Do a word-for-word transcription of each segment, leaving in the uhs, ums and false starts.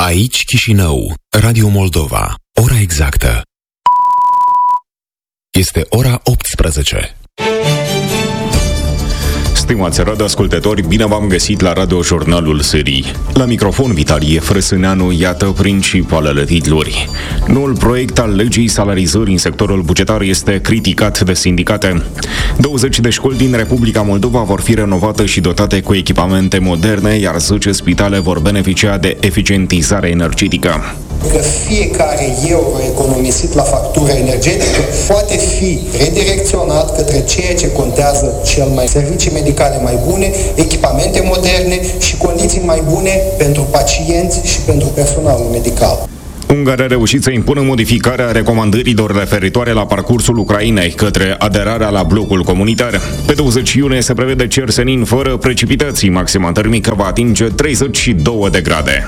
Aici Chișinău, Radio Moldova. Ora exactă este ora optsprezece. Stimați radioascultători, bine v-am găsit la Radio-Jurnalul Serii. La microfon Vitalie Frăsâneanu, iată principalele titluri. Noul proiect al legii salarizării în sectorul bugetar este criticat de sindicate. douăzeci de școli din Republica Moldova vor fi renovate și dotate cu echipamente moderne, iar zece spitale vor beneficia de eficientizare energetică. Că fiecare euro economisit la factura energetică poate fi redirecționat către ceea ce contează cel mai: servicii medicale mai bune, echipamente moderne și condiții mai bune pentru pacienți și pentru personalul medical. Ungaria a reușit să impună modificarea recomandărilor referitoare la parcursul Ucrainei către aderarea la blocul comunitar. Pe douăzeci iunie se prevede cer senin fără precipitații, maxima termică va atinge treizeci și două de grade.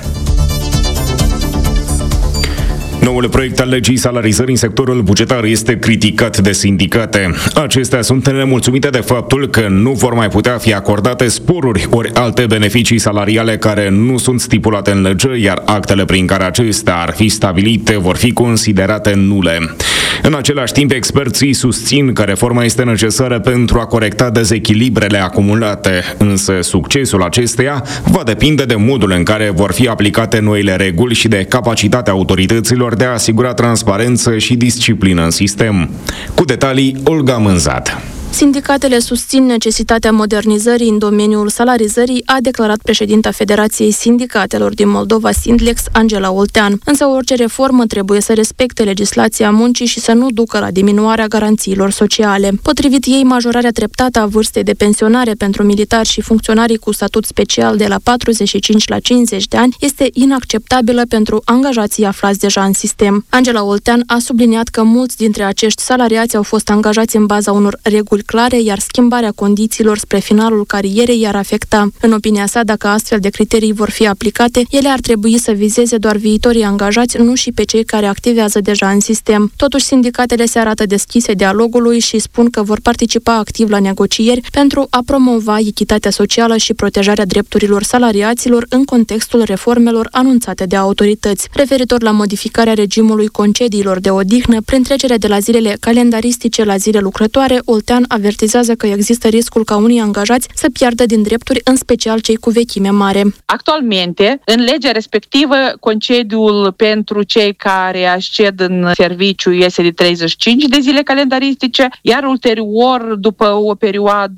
Noul proiect al legii salarizării în sectorul bugetar este criticat de sindicate. Acestea sunt nemulțumite de faptul că nu vor mai putea fi acordate sporuri ori alte beneficii salariale care nu sunt stipulate în lege, iar actele prin care acestea ar fi stabilite vor fi considerate nule. În același timp, experții susțin că reforma este necesară pentru a corecta dezechilibrele acumulate, însă succesul acesteia va depinde de modul în care vor fi aplicate noile reguli și de capacitatea autorităților de a asigura transparență și disciplină în sistem. Cu detalii, Olga Mânzat. Sindicatele susțin necesitatea modernizării în domeniul salarizării, a declarat președinta Federației Sindicatelor din Moldova, Sindlex, Angela Oltean. Însă orice reformă trebuie să respecte legislația muncii și să nu ducă la diminuarea garanțiilor sociale. Potrivit ei, majorarea treptată a vârstei de pensionare pentru militari și funcționarii cu statut special de la patruzeci și cinci la cincizeci de ani este inacceptabilă pentru angajații aflați deja în sistem. Angela Oltean a subliniat că mulți dintre acești salariați au fost angajați în baza unor reguli clare, iar schimbarea condițiilor spre finalul carierei i-ar afecta. În opinia sa, dacă astfel de criterii vor fi aplicate, ele ar trebui să vizeze doar viitorii angajați, nu și pe cei care activează deja în sistem. Totuși, sindicatele se arată deschise dialogului și spun că vor participa activ la negocieri pentru a promova echitatea socială și protejarea drepturilor salariaților în contextul reformelor anunțate de autorități. Referitor la modificarea regimului concediilor de odihnă prin trecerea de la zilele calendaristice la zile lucrătoare, Oltean avertizează că există riscul ca unii angajați să piardă din drepturi, în special cei cu vechime mare. Actualmente, în legea respectivă, concediul pentru cei care asced în serviciu este de treizeci și cinci de zile calendaristice, iar ulterior, după o perioadă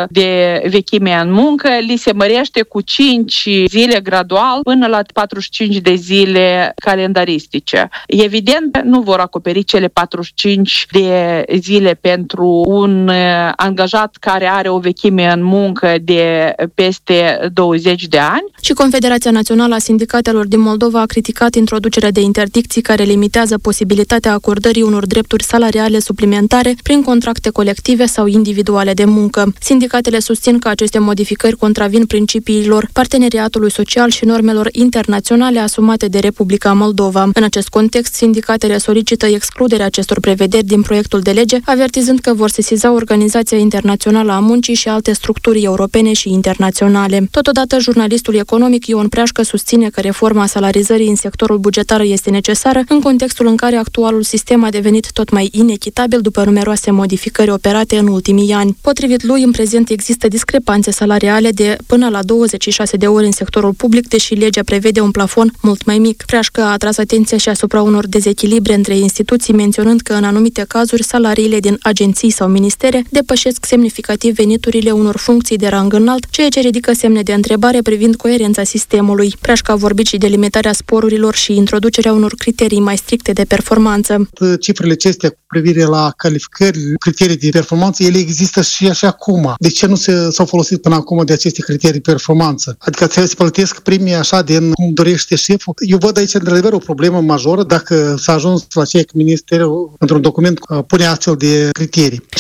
de vechime în muncă, li se mărește cu cinci zile gradual până la patruzeci și cinci de zile calendaristice. Evident, nu vor acoperi cele patruzeci și cinci de zile pentru un angajat care are o vechime în muncă de peste douăzeci de ani. Și Confederația Națională a Sindicatelor din Moldova a criticat introducerea de interdicții care limitează posibilitatea acordării unor drepturi salariale suplimentare prin contracte colective sau individuale de muncă. Sindicatele susțin că aceste modificări contravin principiilor parteneriatului social și normelor internaționale asumate de Republica Moldova. În acest context, sindicatele solicită excluderea acestor prevederi din proiectul de lege, avertizând că vor sesiza Organizația Internațională a Muncii și alte structuri europene și internaționale. Totodată, jurnalistul economic Ion Preașcă susține că reforma salarizării în sectorul bugetar este necesară în contextul în care actualul sistem a devenit tot mai inechitabil după numeroase modificări operate în ultimii ani. Potrivit lui, în prezent există discrepanțe salariale de până la douăzeci și șase de ori în sectorul public, deși legea prevede un plafon mult mai mic. Preașcă a atras atenția și asupra unor dezechilibre între instituții, menționând că în anumite cazuri salariile din agenții sau ministere depășesc semnificativ veniturile unor funcții de rang înalt, ceea ce ridică semne de întrebare privind coerența sistemului. Preașcă a vorbit și de limitarea sporurilor și introducerea unor criterii mai stricte de performanță. Cifrele acestea cu privire la calificări, criterii de performanță, ele există și așa acum. De ce nu se, s-au folosit până acum de aceste criterii de performanță? Adică trebuie să plătesc premii așa din cum dorește șeful. Eu văd aici într-adevăr o problemă majoră dacă s-a ajuns la ceea că ministerul într-un document pune astfel de criterii. Și atunci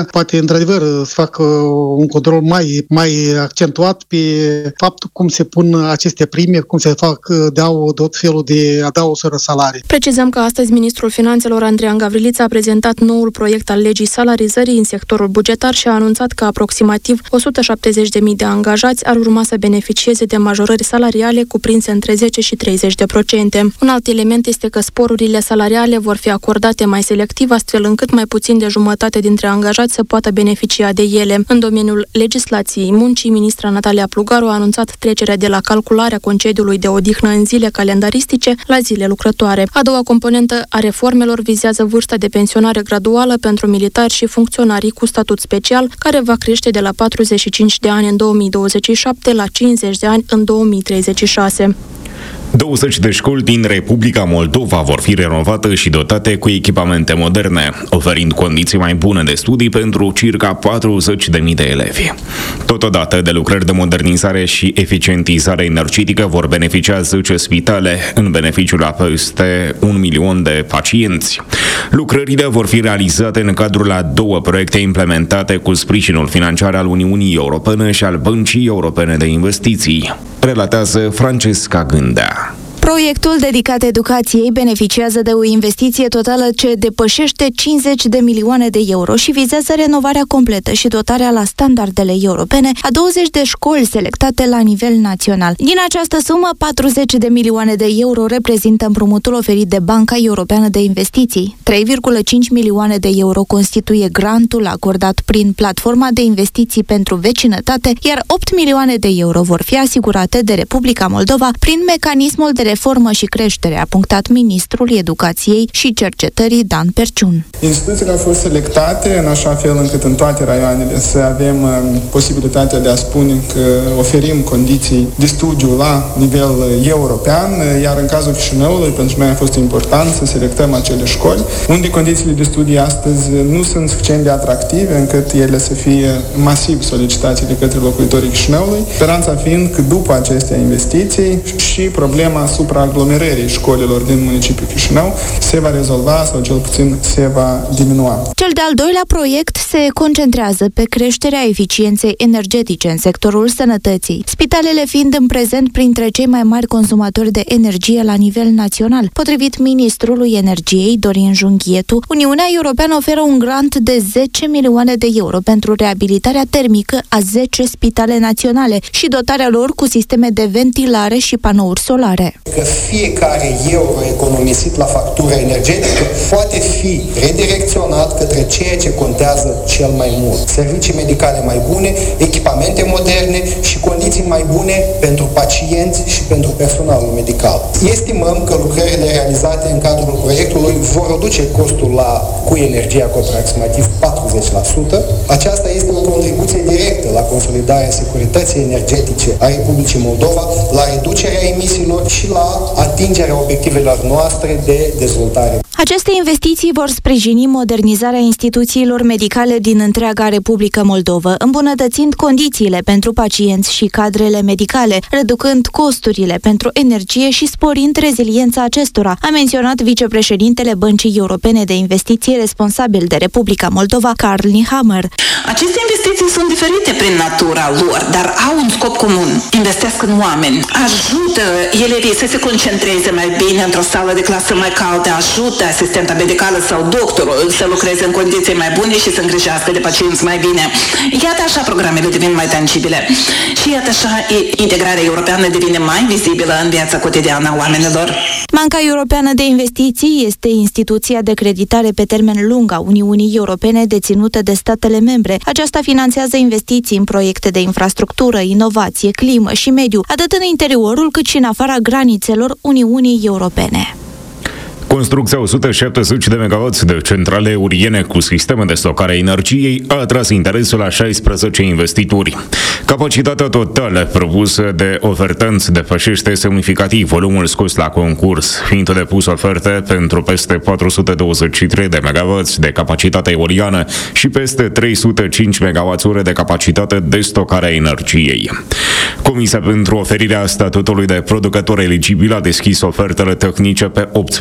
poate într-adevăr să facă un control mai, mai accentuat pe faptul cum se pun aceste prime, cum se fac, dau tot felul de adaosuri salarii. Precizăm că astăzi Ministrul Finanțelor Andreea Gavrilița a prezentat noul proiect al legii salarizării în sectorul bugetar și a anunțat că aproximativ o sută șaptezeci de mii de angajați ar urma să beneficieze de majorări salariale cuprinse între zece și treizeci de procente. Un alt element este că sporurile salariale vor fi acordate mai selectiv, astfel încât mai puțin de jumătate dintre angajați să poată beneficia de ele. În domeniul legislației muncii, ministra Natalia Plugaru a anunțat trecerea de la calcularea concediului de odihnă în zile calendaristice la zile lucrătoare. A doua componentă a reformelor vizează vârsta de pensionare graduală pentru militari și funcționarii cu statut special, care va crește de la patruzeci și cinci de ani în două mii douăzeci și șapte la cincizeci de ani în două mii treizeci și șase. douăzeci de școli din Republica Moldova vor fi renovate și dotate cu echipamente moderne, oferind condiții mai bune de studii pentru circa patruzeci de mii de elevi. Totodată, de lucrări de modernizare și eficientizare energetică vor beneficia zece spitale, în beneficiul a peste un milion de pacienți. Lucrările vor fi realizate în cadrul a două proiecte implementate cu sprijinul financiar al Uniunii Europene și al Băncii Europene de Investiții, relatează Francesca Gândea. Proiectul dedicat educației beneficiază de o investiție totală ce depășește cincizeci de milioane de euro și vizează renovarea completă și dotarea la standardele europene a douăzeci de școli selectate la nivel național. Din această sumă, patruzeci de milioane de euro reprezintă împrumutul oferit de Banca Europeană de Investiții. trei virgulă cinci milioane de euro constituie grantul acordat prin platforma de investiții pentru vecinătate, iar opt milioane de euro vor fi asigurate de Republica Moldova prin mecanismul de reformă și creștere, a punctat ministrul Educației și Cercetării Dan Perciun. Instituțiile au fost selectate în așa fel încât în toate raioanele să avem uh, posibilitatea de a spune că oferim condiții de studiu la nivel uh, european, uh, iar în cazul Chișinăului, pentru noi a fost important să selectăm acele școli, unde condițiile de studii astăzi nu sunt suficient de atractive încât ele să fie masiv solicitate de către locuitorii Chișinăului, speranța fiind că după aceste investiții și problema supraaglomerării școlilor din municipiul Chișinău se va rezolva sau cel puțin se va diminua. Cel de-al doilea proiect se concentrează pe creșterea eficienței energetice în sectorul sănătății, spitalele fiind în prezent printre cei mai mari consumatori de energie la nivel național. Potrivit ministrului Energiei, Dorin Junghietu, Uniunea Europeană oferă un grant de zece milioane de euro pentru reabilitarea termică a zece spitale naționale și dotarea lor cu sisteme de ventilare și panouri solare. Că fiecare euro economisit la factura energetică poate fi redirecționat către ceea ce contează cel mai mult. Servicii medicale mai bune, echipamente moderne și condiții mai bune pentru pacienți și pentru personalul medical. Estimăm că lucrările realizate în cadrul proiectului vor reduce costul la cu energia cu aproximativ patruzeci la sută. Aceasta este o contribuție directă la consolidarea securității energetice a Republicii Moldova, la reducerea emisiilor și la atingerea obiectivelor noastre de dezvoltare. Aceste investiții vor sprijini modernizarea instituțiilor medicale din întreaga Republică Moldova, îmbunătățind condițiile pentru pacienți și cadrele medicale, reducând costurile pentru energie și sporind reziliența acestora, a menționat vicepreședintele Băncii Europene de Investiții responsabil de Republica Moldova, Karl Nehammer. Aceste investiții sunt diferite prin natura lor, dar au un scop comun. Investesc în oameni, ajută elevii să se concentreze mai bine într-o sală de clasă mai caldă, ajută asistenta medicală sau doctorul să lucreze în condiții mai bune și să îngrijească de pacienți mai bine. Iată așa programele devin mai tangibile. Și iată așa integrarea europeană devine mai vizibilă în viața cotidiană a oamenilor. Banca Europeană de Investiții este instituția de creditare pe termen lung a Uniunii Europene deținută de statele membre. Aceasta finanțează investiții în proiecte de infrastructură, inovație, climă și mediu, atât în interiorul cât și în afara granițelor Uniunii Europene. Construcția o sută șaptezeci de megawatts de centrale eoliene cu sisteme de stocare a energiei a atras interesul a șaisprezece investitori. Capacitatea totală propusă de ofertanți depășește semnificativ volumul scos la concurs, fiind depus oferte pentru peste patru sute douăzeci și trei de megawatts de capacitate eoliană și peste trei sute cinci megawatts de capacitate de stocare a energiei. Comisia pentru oferirea statutului de producător eligibil a deschis ofertele tehnice pe optsprezece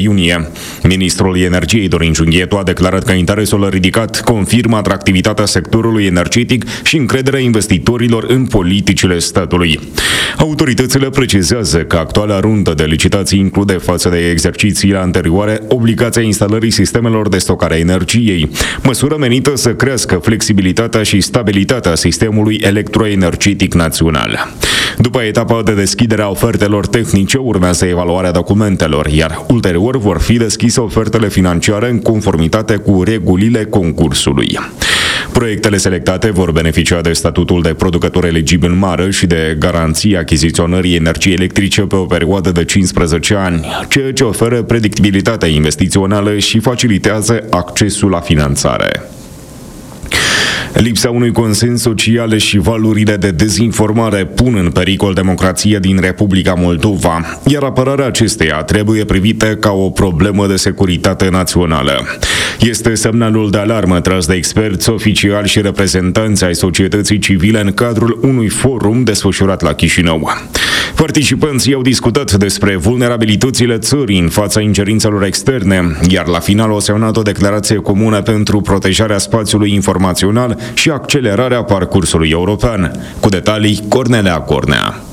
iunie. Ministrul Energiei Dorin Ciunghetu a declarat că interesul ridicat confirmă atractivitatea sectorului energetic și încrederea investitorilor în politicile statului. Autoritățile precizează că actuala rundă de licitații include față de exercițiile anterioare obligația instalării sistemelor de stocare a energiei, măsură menită să crească flexibilitatea și stabilitatea sistemului electroenergetic național. După etapa de deschidere a ofertelor tehnice, urmează evaluarea documentelor, iar ulterior vor fi deschise ofertele financiare în conformitate cu regulile concursului. Proiectele selectate vor beneficia de statutul de producător eligibil mare și de garanția achiziționării energiei electrice pe o perioadă de cincisprezece ani, ceea ce oferă predictibilitatea investițională și facilitează accesul la finanțare. Lipsa unui consens social și valurile de dezinformare pun în pericol democrația din Republica Moldova, iar apărarea acesteia trebuie privită ca o problemă de securitate națională. Este semnalul de alarmă tras de experți, oficiali și reprezentanți ai societății civile în cadrul unui forum desfășurat la Chișinău. Participanții au discutat despre vulnerabilitățile țării în fața ingerințelor externe, iar la final au semnat o declarație comună pentru protejarea spațiului informațional și accelerarea parcursului european. Cu detalii, Cornelea Cornea.